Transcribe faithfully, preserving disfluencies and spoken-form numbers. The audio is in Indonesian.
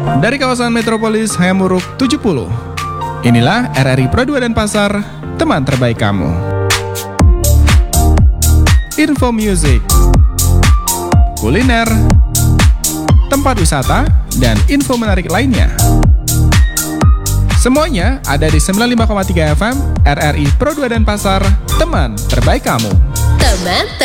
Dari kawasan metropolis Hayamuruk tujuh puluh. Inilah R R I Pro dua Denpasar, teman terbaik kamu. Info music, kuliner, tempat wisata, dan info menarik lainnya. Semuanya ada di sembilan puluh lima koma tiga F M R R I Pro dua Denpasar, teman terbaik kamu. Teman